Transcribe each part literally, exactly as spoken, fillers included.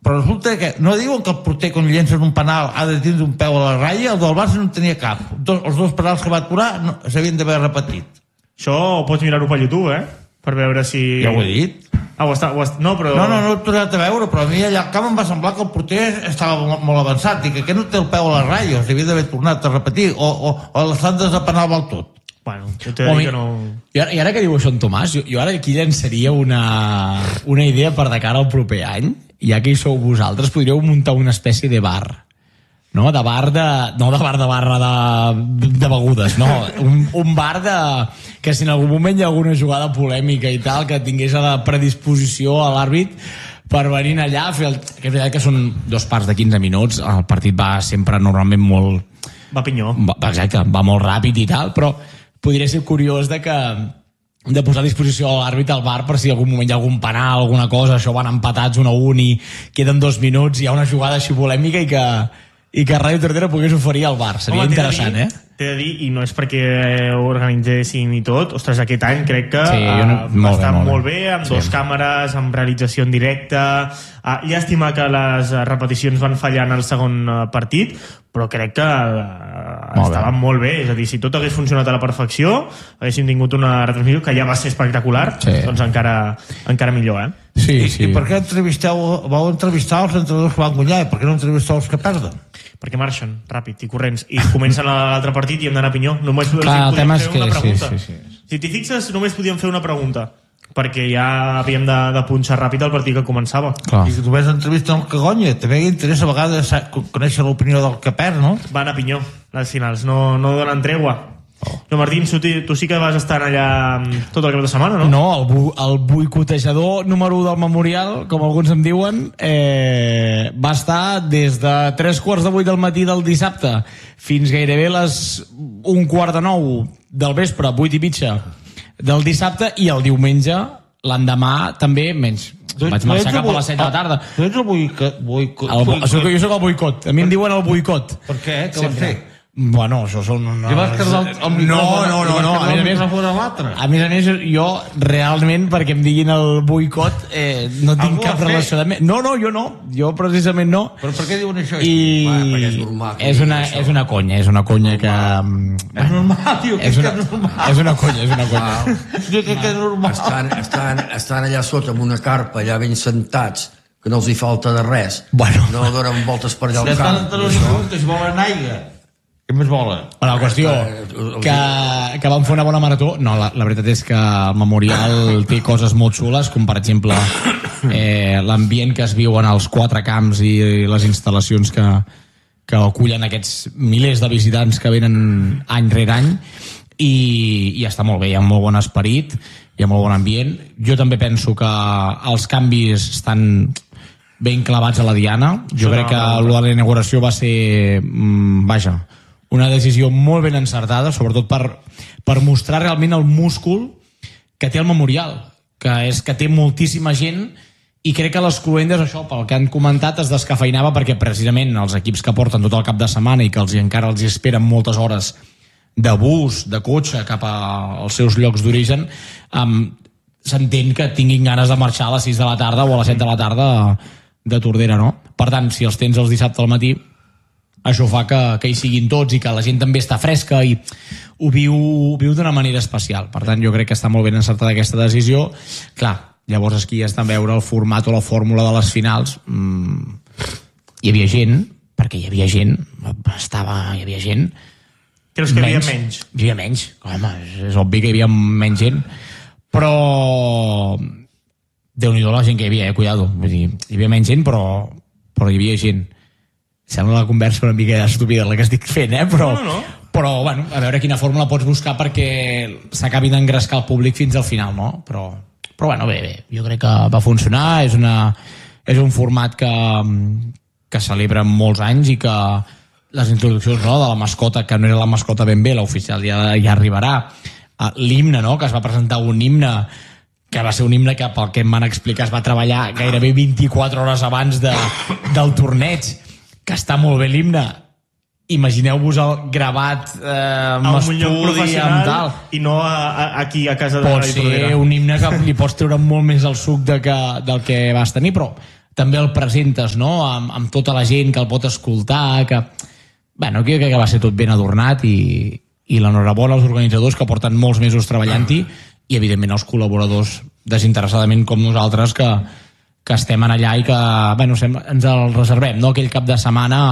però resulta que no diuen que el porter quan llencen un penal ha de tindre un peu a la ratlla, el del Barça no en tenia cap. Dos, els dos penals que va aturar no, s'havien d'haver repetit. Això pots mirar-ho per YouTube, eh? Per veure si... Ja ho he dit. Ah, ho està, ho està... No, però... No, no, no he tornat a veure, però a mi allà al camp em va semblar que el porter estava molt, molt avançat i que aquest no té el peu a la ratlla, s'havia d'haver tornat a repetir, o, o, o les tantes de penal val tot. Bueno, jo t'he de dir que no... I ara, I ara que diu això en Tomàs, jo, jo ara aquí llançaria una, una idea per de cara al proper any, ja que hi sou vosaltres, podríeu muntar una espècie de bar. No, de bar de... No de bar de barra de, de begudes, no. Un, un bar de... Que si en algun moment hi ha alguna jugada polèmica i tal, que tingués a la predisposició a l'àrbit per venir allà a fer el... Que és veritat que són dos parts de quinze minuts, el partit va sempre normalment molt... Va pinyó. Va, exacte, va molt ràpid i tal, però podria ser curiós de que de posar a disposició a l'àrbit al bar per si en algun moment hi ha algun penal, alguna cosa, això van empatats un a un i queden dos minuts, hi ha una jugada així polèmica i que, i que Ràdio Tordera pogués oferir al bar. Seria Home, interessant, dir, eh? T'he de dir, i no és perquè ho organitzessin i tot, ostres, aquest any crec que sí, no, uh, va estar molt bé, molt bé, amb sí. dos càmeres, amb realització en directe. Uh, llàstima que les repeticions van fallar en el segon uh, partit, però crec que uh, molt estaven bé. molt bé. És a dir, si tot hagués funcionat a la perfecció, haguéssim tingut una retransmissió que ja va ser espectacular, sí. doncs encara, encara millor, eh? Sí, I, sí. I per què entrevisteu, vau entrevistar els entrenadors que van guanyar i per què no entrevisteu els que perden? Perquè marxen ràpid i corrents i comencen l'altre partit i hem d'anar a pinyó. Només Clar, el tema és que... Sí, sí, sí. Si t'hi fixes, només podíem fer una pregunta perquè ja havíem de, de punxar ràpid el partit que començava. Clar. I que tu ves entrevista al que guanya, també interessa a vegades conèixer l'opinió del que perd, no? Van a pinyó, les finals, no, no donen tregua. Oh. No, Martín, tu sí que vas estar allà tot el cap de setmana, no? No, el, bu el boicotejador número u del Memorial, com alguns em diuen, eh, va estar des de tres quarts de vuit del matí del dissabte fins gairebé les un quart de nou del vespre, vuit i mitja del dissabte, i el diumenge, l'endemà, també menys. Vaig marxar cap a les set de la tarda. Tu ets el boicot? boicot, el, boicot. Jo soc el boicot. A mi em diuen el boicot. Per què? Què vas fer? Bueno, això són... No, I vas quedar el, el no, no, no, no. A més, a més a més, jo realment, perquè em diguin el boicot, eh, no tinc cap relació de... No, no, jo no. Jo precisament no. Però per què diuen això? I... Bueno, és normal. És una, és una conya, és una conya que... És normal, tio, que és, una, és normal. És una conya, és una conya. Tio, que és normal. Estan, estan, estan allà sota amb una carpa, allà ben sentats, que no els hi falta de res. Bueno. No donen voltes per allà al camp. camp. Estan entre els que es volen aigua. Què més volen? Bueno, la qüestió, que, que vam fer una bona marató. No, la, la veritat és que el Memorial té coses molt xules, com per exemple eh, l'ambient que es viu en els quatre camps i les instal·lacions que, que acullen aquests milers de visitants que venen any rere any, i, i està molt bé, hi ha molt bon esperit, hi ha molt bon ambient. Jo també penso que els canvis estan ben clavats a la diana. Jo crec que la inauguració va ser, vaja, una decisió molt ben encertada, sobretot per, per mostrar realment el múscul que té el Memorial, que és que té moltíssima gent, i crec que les cluendes, això, pel que han comentat, es descafeinava perquè precisament els equips que porten tot el cap de setmana i que els, encara els esperen moltes hores de bus, de cotxe, cap als seus llocs d'origen, um, s'entén que tinguin ganes de marxar a les sis de la tarda o a les set de la tarda de Tordera, no? Per tant, si els tens els dissabte al matí, això fa que, que hi siguin tots i que la gent també està fresca i ho viu, ho viu d'una manera especial. Per tant, jo crec que està molt ben encertada aquesta decisió. Clar, llavors aquí ja està a veure el format o la fórmula de les finals. Mm, hi havia gent, perquè hi havia gent, estava, hi havia gent... Creus que hi havia menys? Hi havia menys, home, és, és obvi que hi havia menys gent, però... Déu-n'hi-do la gent que hi havia, eh, cuidado. Vull dir, hi havia menys gent, però, però hi havia gent. Sembla la conversa una mica estúpida la que estic fent, eh? Però, no, no, no. però bueno, a veure quina fórmula pots buscar perquè s'acabi d'engrescar el públic fins al final, no? Però, però bueno, bé, bé, jo crec que va funcionar, és, una, és un format que, que celebra molts anys i que les introduccions, no?, de la mascota, que no era la mascota ben bé, l'oficial ja, ja arribarà, l'himne, no?, que es va presentar un himne que va ser un himne que, pel que em van explicar, es va treballar gairebé vint-i-quatre hores abans de, del torneig, que està molt bé l'himne. Imagineu-vos el gravat eh, amb estudi, amb tal. I no a, a, aquí a casa de pot la Tordera. Pot ser un himne que li pots treure molt més el suc de que, del que vas tenir, però també el presentes, no?, amb, amb tota la gent que el pot escoltar, que... Bueno, crec que va ser tot ben adornat i, i l'enhorabona als organitzadors que porten molts mesos treballant-hi i, evidentment, als col·laboradors desinteressadament com nosaltres que, que estem en allà i que, bueno, ens el reservem, no?, aquell cap de setmana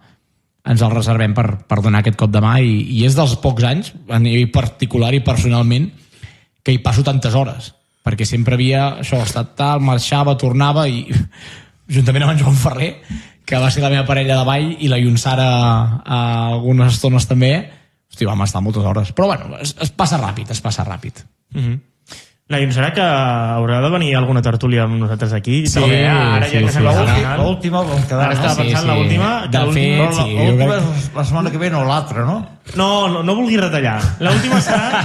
ens el reservem per, per donar aquest cop de mà i, i és dels pocs anys, a nivell particular i personalment, que hi passo tantes hores, perquè sempre havia això, estat tal, marxava, tornava i juntament amb en Joan Ferrer, que va ser la meva parella de ball, i la Ionsara a algunes estones també, hosti, vam estar moltes hores, però bueno, es, es passa ràpid, es passa ràpid. Mm-hmm. La Ionsara que haurà de venir alguna tertúlia amb nosaltres aquí. Sí, sí, ara ja sí, que sí, l'última, l'última vam quedar. Ara estava sí, pensant sí. l'última. De fet, sí. L'última és la setmana que ve, no l'altra, no? No, no, no vulgui retallar. L'última serà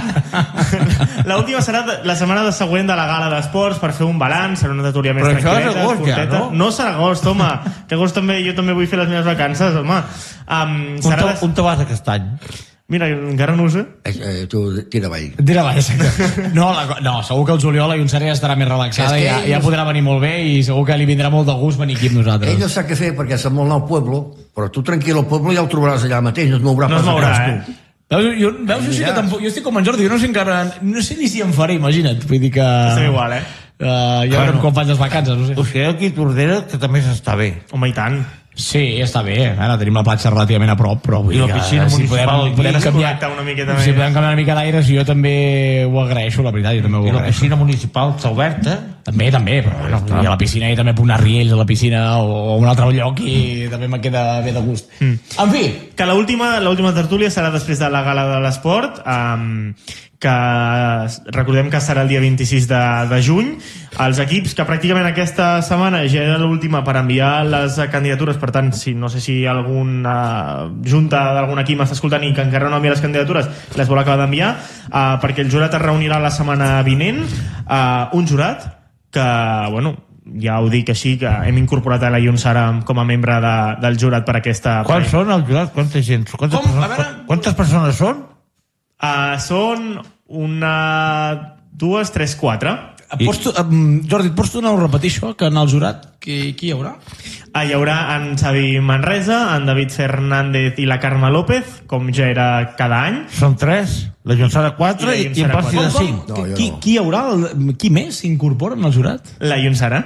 l'última serà la setmana de següent de la gala d'esports per fer un balanç, serà una tertúlia més Però tranquil·leta. això és agost ja, no? No serà agost, home. Que agost també, jo també vull fer les meves vacances, home. Um, serà on, te, on te vas aquest any? Mira, encara no ho sé. Eh, tu tira avall. Tira avall, exacte. No, la, no, segur que el juliol la Ionsara ja estarà més relaxada i ja, ja podrà venir molt bé i segur que li vindrà molt de gust venir aquí amb nosaltres. Ell no sap què fer perquè se'n vol anar al poble, però tu tranquil al poble ja el trobaràs allà mateix, no es mourà no pas es mourà, a eh? tu. Veus, jo, veus, jo, sí que tampoc, jo estic com en Jordi, jo no sé encara, no sé ni si em faré, imagina't, vull dir que... Estem igual, eh? Uh, ja veurem quan faig les vacances, no sé. Us quedeu aquí a Tordera, que també s'està bé. Home, i tant. Sí, està bé, ara tenim la platja relativament a prop, però vull I la dir que piscina si municipal podem, aquí, podem canviar, una miqueta si més. podem canviar una mica d'aire, si jo també ho agraeixo, la veritat, jo també ho I la agraeixo. piscina municipal està oberta. També, també, però bueno, i a la piscina i també puc anar a Riells a la piscina o a un altre lloc i també me queda bé de gust. Mm. En fi, que l'última l'última tertúlia serà després de la gala de l'esport, um, que recordem que serà el dia vint-i-sis de, de juny. Els equips que pràcticament aquesta setmana ja era l'última per enviar les candidatures, per tant, si, no sé si alguna junta d'algun equip m'està escoltant i que encara no ha enviat les candidatures, les vol acabar d'enviar, uh, perquè el jurat es reunirà la setmana vinent, uh, un jurat que, bueno, ja ho dic així, que hem incorporat a la Ionsara com a membre de, del jurat per aquesta... Quants són el jurat? Quanta gent? Quantes, Com? persones, A veure... quantes persones són? Uh, són una... dues, tres, quatre. pots tu, um, Jordi, et pots tornar a repetir això, que en el jurat qui, qui hi haurà? Uh, hi haurà en Xavi Manresa, en David Fernández i la Carme López, com ja era cada any. Són tres, la Ionsara quatre i, I la i en Ionsara Passi de quatre. cinc. No, jo qui, no. qui hi haurà? El, qui més s'incorpora en el jurat? La Ionsara.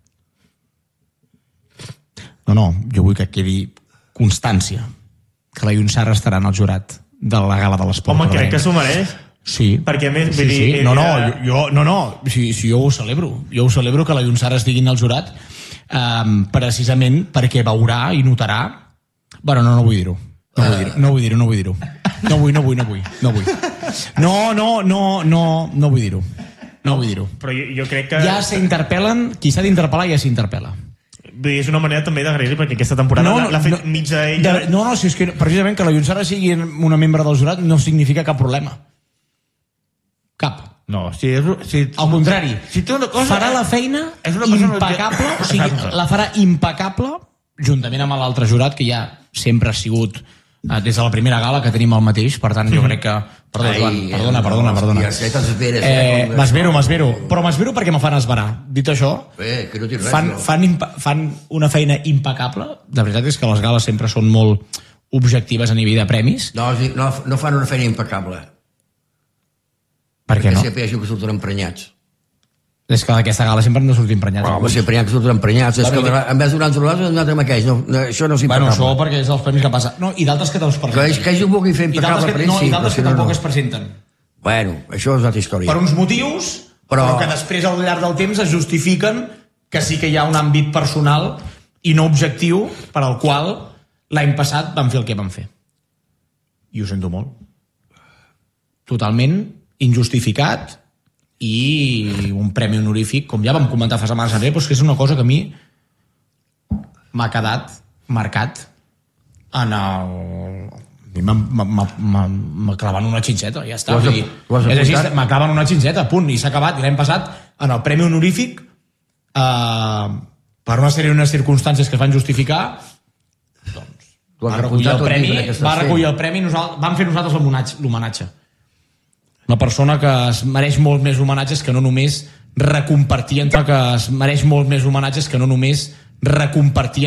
No, no, jo vull que quedi constància que la Ionsara estarà en el jurat de la gala de l'esport. Home, crec que s'ho mereix. Sí. Perquè a més, Sí, vull dir, sí. ell No, no, era- jo, jo, no, no. Si, si jo ho celebro. Jo ho celebro que la Ionsara estigui en el jurat um, precisament perquè veurà i notarà... Bueno, no, no vull dir-ho. No vull dir-ho, no vull dir-ho, no vull dir-ho. No vull, no vull, no vull. No vull. No, no, no, no, no vull dir-ho. No vull dir-ho. Però jo, jo crec que... Ja s'interpel·len, qui s'ha d'interpel·lar ja s'interpel·la. Vull dir, és una manera també d'agrair-li perquè aquesta temporada No, l'ha no, l'ha fet no, mitja ella. De, no, no, si és que precisament que la Ionsara sigui una membre del jurat no significa cap problema. Cap. No, si és... Si, Al contrari, si té una cosa... farà la feina és una persona impecable, que- o sigui, Exacte. la farà impecable, juntament amb l'altre jurat, que ja sempre ha sigut, eh, des de la primera gala que tenim el mateix, per tant, jo crec que... Perdó, Ai, Joan, perdona, perdona, perdona. Ja sé, t'esperes. Eh, m'esvero, m'esvero, però m'esvero perquè me fan esverar. Dit això, Eh, que no tinc res, fan, no. fan, impa- fan una feina impecable. La veritat és que les gales sempre són molt objectives a nivell de premis. No, no, no fan una feina impecable. Per què no? Perquè sempre hi ha gent que surten emprenyats. És que d'aquesta gala sempre han de sortir emprenyats. Però, home, sempre hi ha que surten emprenyats. És que Bueno, en vez d'un altre lado, hem anat amb aquells. No, no, això no és Bueno, impecable. això perquè és els premis que passa. No, i d'altres que te'ls Que, presenten. que ells ho vulguin fer I impecable d'altres per que, ells, no, sí, i d'altres però que si no, tampoc no. es presenten. Bueno, això és una altra història. Per uns motius, però... Però- però que després al llarg del temps es justifiquen que sí que hi ha un àmbit personal i no objectiu per al qual l'any passat van fer el que van fer. I ho sento molt. Totalment injustificat i un premi honorífic, com ja vam comentar fa setmanes enrere, però és que és una cosa que a mi m'ha quedat marcat en el... m'ha clavat una xinxeta, ja està. Ho has Vull dir, ho has és així, apuntat? m'ha clavat una xinxeta, punt, i s'ha acabat. I l'any passat, en el premi honorífic, eh, per una sèrie d'unes circumstàncies que es van justificar, doncs, Tu has va recollir apuntat el el premi, llibre que estàs va recollir fent. el premi, nosaltres, vam fer nosaltres l'homenatge. l'homenatge. Una persona que es mereix molt més homenatges que no només recompartir entre que es mereix molt més homenatges que no només recompartir